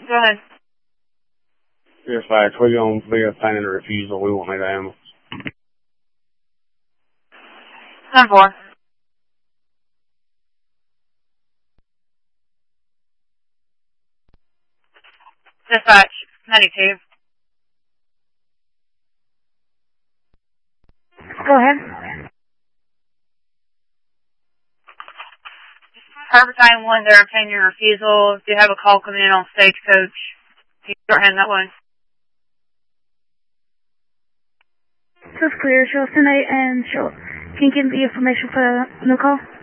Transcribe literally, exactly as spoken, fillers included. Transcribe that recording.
Go ahead. Dispatch, we're going to be obtaining a refusal. We won't need an ambulance. ten four. Dispatch, ninety-two. Go ahead. Perfect nine one, they're obtaining your refusal. If you have a call coming in on Stagecoach, you can start heading that way. This is clear. She'll send a and she'll can you give the information for the call?